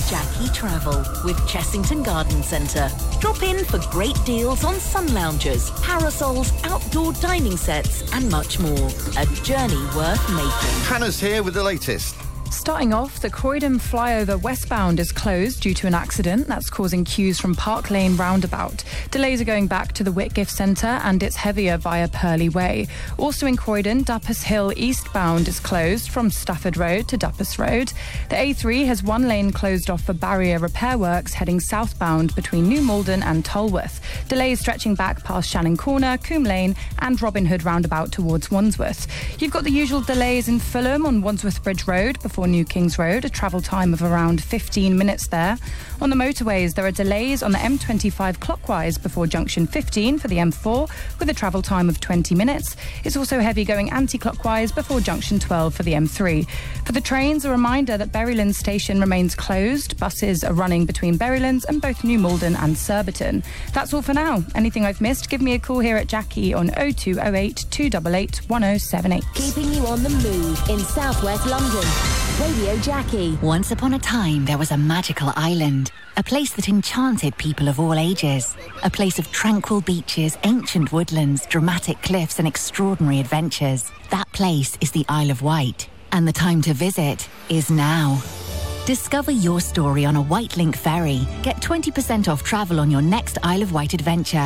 Jackie Travel with Chessington Garden Centre. Drop in for great deals on sun loungers, parasols, outdoor dining sets and much more. A journey worth making. Hannah's here with the latest. Starting off, the Croydon flyover westbound is closed due to an accident that's causing queues from Park Lane roundabout. Delays are going back to the Whitgift Centre and it's heavier via Purley Way. Also in Croydon, Duppus Hill eastbound is closed from Stafford Road to Duppus Road. The A3 has one lane closed off for barrier repair works heading southbound between New Malden and Tolworth. Delays stretching back past Shannon Corner, Coombe Lane and Robin Hood roundabout towards Wandsworth. You've got the usual delays in Fulham on Wandsworth Bridge Road before New Kings Road, a travel time of around 15 minutes there. On the motorways, there are delays on the M25 clockwise before junction 15 for the M4 with a travel time of 20 minutes. It's also heavy going anti-clockwise before junction 12 for the M3. For the trains, a reminder that Berrylands station remains closed. Buses are running between Berrylands and both New Malden and Surbiton. That's all for now. Anything I've missed, give me a call here at Jackie on 0208 288 1078. Keeping you on the move in southwest London. Radio Jackie. Once upon a time, there was a magical island, a place that enchanted people of all ages, a place of tranquil beaches, ancient woodlands, dramatic cliffs and extraordinary adventures. That place is the Isle of Wight, and the time to visit is now. Discover your story on a Wight Link ferry. Get 20% off travel on your next Isle of Wight adventure.